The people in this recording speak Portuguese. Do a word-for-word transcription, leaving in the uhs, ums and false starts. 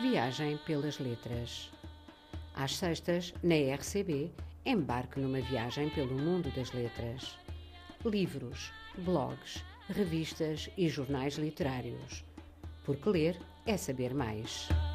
Viagem pelas letras. Às sextas, na R C B, embarque numa viagem pelo mundo das letras. Livros, blogs, revistas e jornais literários. Porque ler é saber mais.